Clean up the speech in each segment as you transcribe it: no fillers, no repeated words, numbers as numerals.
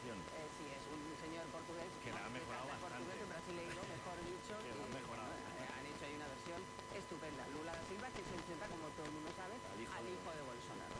administración. Sí, es un señor portugués. Que la ha mejorado bastante. Portugués, brasileiro, mejor dicho. Que la ha mejorado. Han hecho ahí una versión estupenda. Lula da Silva, que se enfrenta, como todo el mundo sabe, al hijo de Bolsonaro.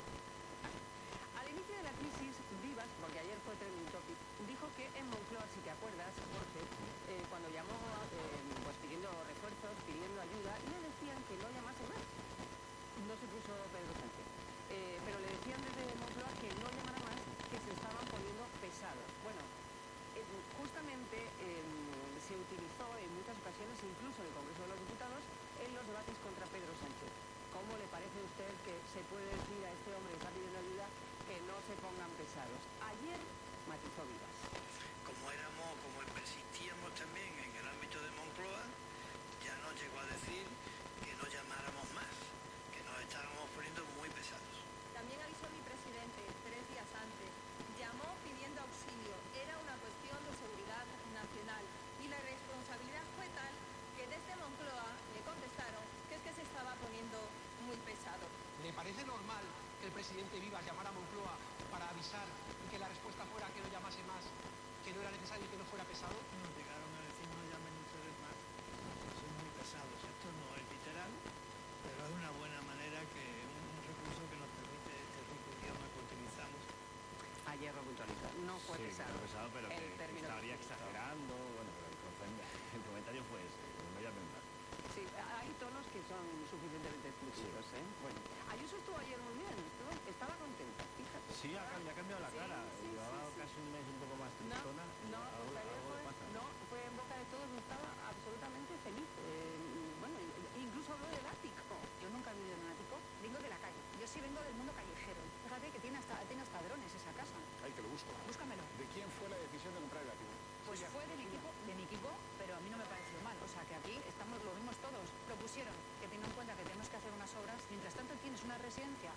Al inicio de la crisis, Vivas, porque ayer fue trending topic, dijo que en Moncloa, si te acuerdas, Jorge, cuando llamó pues pidiendo refuerzos, pidiendo ayuda, le decían que no llamase más. No se puso Pedro Sánchez. Pero le decían desde Moncloa que no llamara más, que se estaban poniendo pesados. Bueno, justamente se utilizó en muchas ocasiones, incluso en el Congreso de los Diputados, en los debates contra Pedro Sánchez. ¿Cómo le parece a usted que se puede decir a este hombre que está pidiendo ayuda que no se pongan pesados? Ayer matizó Vivas. Como persistíamos también en el ámbito de Moncloa, ya nos llegó a decir que no llamáramos más, que nos estábamos poniendo muy pesados. También avisó mi presidente 3 días antes, llamó pidiendo auxilio, era una cuestión de seguridad nacional y la responsabilidad fue tal que desde Moncloa le contestaron que es que se estaba poniendo muy pesado. ¿Le parece normal que el presidente Vivas llamara a Moncloa para avisar y que la respuesta fuera que no llamase más, que no era necesario y que no fuera pesado? Nos llegaron a decir no llamen ustedes más, son muy pesados. Esto no es literal, pero es una buena manera, que un recurso que nos permite este rico idioma que utilizamos. Ayer lo puntualizó, no fue pesado. No pesado, pero que estaría que exagerando. Bueno, pero el comentario fue ese, no llamen más. Sí, hay tonos que son suficientemente explícitos, ¿eh? Bueno, Ayuso estuvo ayer muy bien, estaba contenta, fíjate. Sí, ha cambiado la cara. Llevaba casi un mes un poco más tristona. Fue en boca de todos, estaba absolutamente feliz. Bueno, incluso habló del ático. Yo nunca he vivido en un ático, vengo de la calle. Yo sí vengo del mundo callejero. Fíjate que tiene hasta drones esa casa. Ay, que lo busco. Búscamelo. ¿De quién fue la decisión de comprar el ático? Pues fue de mi equipo, pero a mí no me pareció mal. O sea, que aquí lo vimos todos. Propusieron que teniendo en cuenta que tenemos que hacer unas obras, mientras tanto tienes una residencia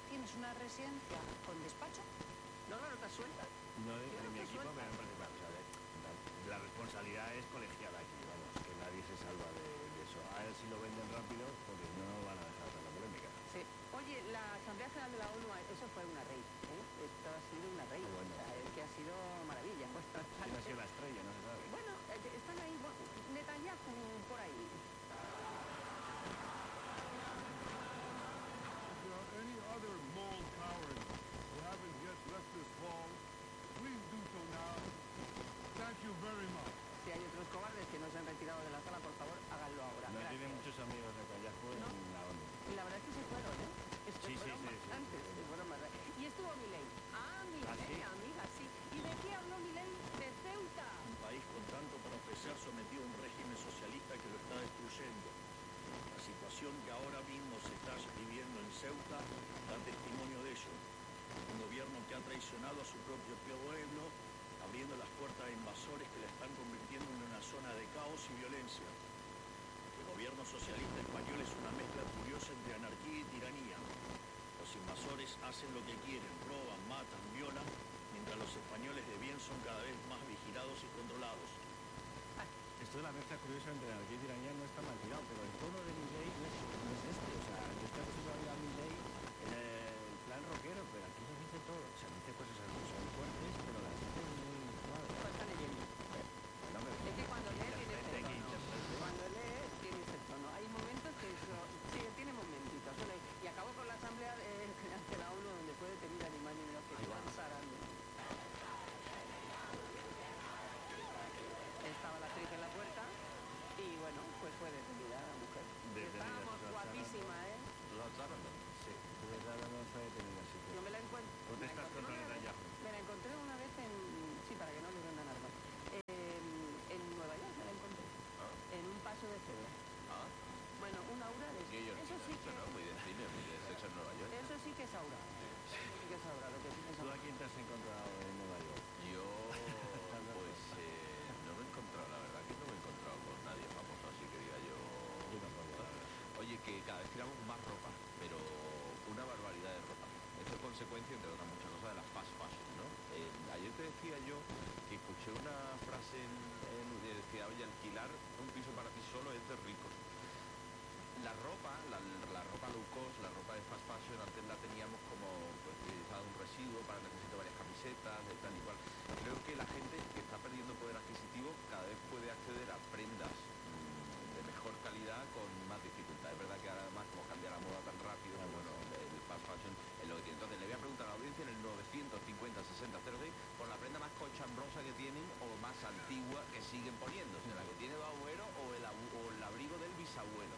con despacho. No notas suelta. No de mi equipo, pero me parece claro. O sea, la responsabilidad es colegiada aquí, vamos, que nadie se salva de eso. A ver si lo venden rápido, porque no van a dejar tanta polémica. Sí. Oye, la Asamblea General de la ONU, eso fue una rey, ¿eh? Esto ha sido una rey. Bueno. O sea, es que ha sido maravilla. ¿Quién ha sido la estrella? No se sabe. Bueno, están ahí, Netanyahu por ahí. Any other mole cowards who haven't yet left this hall, please do so now. Thank you very much. Si hay otros cobardes que no se han retirado de la sala, por favor, háganlo ahora. No tiene muchos amigos de Netanyahu en la ONU. Y la verdad es que se fueron, ¿eh? Sí. Se fueron más. Y estuvo Milei. Milei, amiga, sí. ¿Y de qué habló Milei? De Ceuta. Un país con tanto para ofrecer sometido a un régimen socialista que lo está destruyendo. La situación que ahora mismo se está viviendo en Ceuta da testimonio de ello. Un gobierno que ha traicionado a su propio pueblo, abriendo las puertas a invasores que la están convirtiendo en una zona de caos y violencia. El gobierno socialista español es una mezcla curiosa entre anarquía y tiranía. Los invasores hacen lo que quieren, roban, matan, violan, mientras los españoles de bien son cada vez más vigilados y controlados. Esto de la mezcla curiosa entre anarquía y tiranía no está mal tirado, pero el tono de Milei no es este. O sea, yo estoy acostumbrado a ver a Milei en el plan rockero, pero aquí se dice todo. O sea, dice cosas que son fuertes, pero las dice muy suaves. Pues está leyendo. Bueno, pero Es que cuando lee tiene ese que tono. interprete. Cuando lee tiene ese tono. Hay momentos que eso... Sí, tiene momentitos. Bueno, y acabó con la Asamblea General de la ONU, donde fue detenida ni más ni menos que Juan Sarando. Estaba la actriz en la puerta y bueno, pues fue detenida la mujer. Estábamos guapísima, ¿eh? ¿Lo aclaran? Sí, no está detenida, sí. Yo me la encuentro. Protestas contra Netanyahu. Me la encontré una vez en... Sí, para que no le vendan armas. En Nueva York me la encontré. En un paso de cebra. Bueno, un aura de... Eso sí que... ¿no? Muy de cine, muy de sexo en Nueva York. Eso sí que es aura. Sí que es aura, lo que sí que es ¿Tú aura. a quién te has encontrado en Nueva York? Yo, pues, no me he encontrado, la verdad que no me he encontrado con nadie famoso, así que diga yo... Oye, que cada vez tiramos más ropa, pero una barbaridad de ropa. Esto es consecuencia, entre otras muchas cosas, de la fast fashion, ¿no? Ayer te decía yo que escuché una frase que decía, oye, alquilar un piso para ti solo es de ricos. La ropa low cost, la ropa de fast fashion, antes la teníamos como pues, un residuo para necesito varias camisetas, de tal y cual. Creo que la gente que está perdiendo poder adquisitivo cada vez puede acceder a prendas de mejor calidad con más dificultad. Es verdad que ahora además como cambia la moda tan rápido, pues bueno, el fast fashion es lo que tiene. Entonces le voy a preguntar a la audiencia en el 950-60-06 por la prenda más cochambrosa que tienen o más antigua que siguen poniéndose, la que tiene dos abuelos o el abrigo del bisabuelo.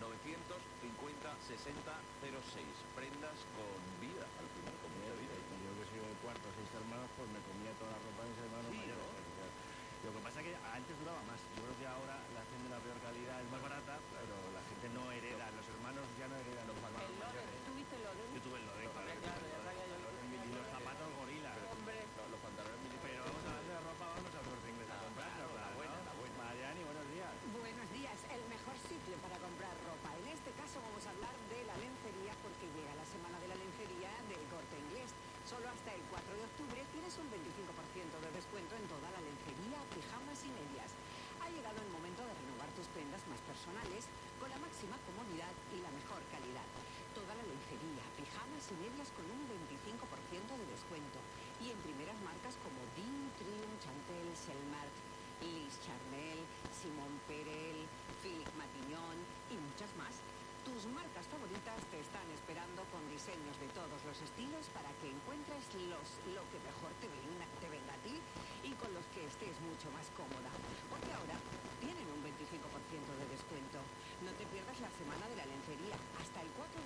950-60-06, prendas con vida, al final, con mucha vida. Yo que soy de cuarto, 6 hermanos, pues me comía toda la ropa de mis hermanos Sí, mayores. ¿no? Lo que pasa es que antes duraba más. Yo creo que ahora la hacen de la peor calidad, es más barata, pero la gente no hereda, los hermanos ya no heredan los hermanos El Loden, mayores. ¿tuviste el Loden? Yo tuve el Loden, claro. Claro, ya sabía yo. Y los zapatos gorila. Hombre. Los pantalones militares. Pero vamos a hablar de ropa, vamos al Corte Inglés a comprarla. Claro, la buena, ¿no? la buena. Mariani, buenos días. Buenos días, el mejor sitio para comprar ropa. En este caso vamos a hablar de la lencería porque llega la semana de la lencería del Corte Inglés. Solo hasta el 4 de octubre tienes un 25% de descuento en toda la lencería, pijamas y medias. Ha llegado el momento de renovar tus prendas más personales con la máxima comodidad y la mejor calidad. Toda la lencería, pijamas y medias con un 25% de descuento. Y en primeras marcas como Dean, Triumph, Chantel, Selmart, Liz Charnel, Simón Perel, Philippe Matignon y muchas más. Tus marcas favoritas te están esperando con diseños de todos los estilos para que encuentres lo que mejor te venga a ti y con los que estés mucho más cómoda. Porque ahora tienen un 25% de descuento. No te pierdas la semana de la lencería. Hasta el 4 de